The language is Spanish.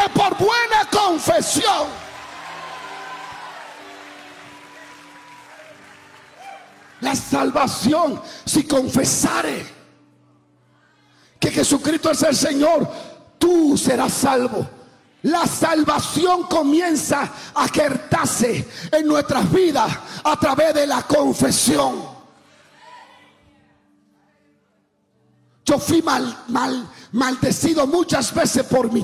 viene por buena confesión. La salvación, si confesare que Jesucristo es el Señor, tú serás salvo. La salvación comienza a ejercerse en nuestras vidas a través de la confesión. Yo fui maldecido muchas veces por mi